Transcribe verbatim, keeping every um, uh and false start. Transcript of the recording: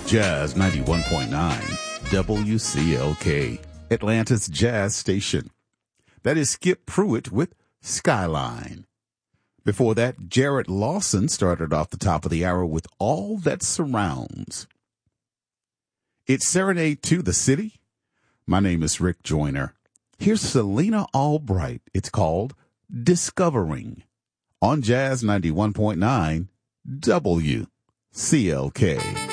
Jazz ninety-one point nine, W C L K, Atlanta's jazz station. That is Skip Pruitt with Skyline. Before that, Jarrett Lawson started off the top of the hour with All That Surrounds. It's Serenade to the City. My name is Rick Joyner. Here's Selena Albright. It's called Discovering on Jazz ninety-one point nine, W C L K.